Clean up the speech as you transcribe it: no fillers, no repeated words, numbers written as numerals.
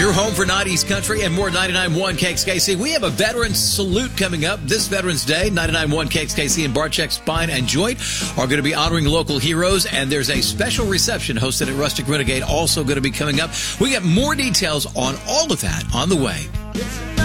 Your home for 90s country and more 99.1 KXKC. We have a Veterans Salute coming up this Veterans Day. 99.1 KXKC and Barcheck Spine and Joint are going to be honoring local heroes, and there's a special reception hosted at Rustic Renegade also going to be coming up. We got more details on all of that on the way.